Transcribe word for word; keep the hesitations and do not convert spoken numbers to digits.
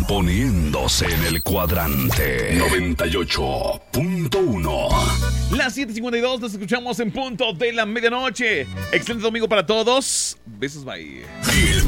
poniéndose en el cuadrante noventa y ocho punto uno. Las siete cincuenta y dos, nos escuchamos en punto de la medianoche. Excelente domingo para todos. Besos, bye.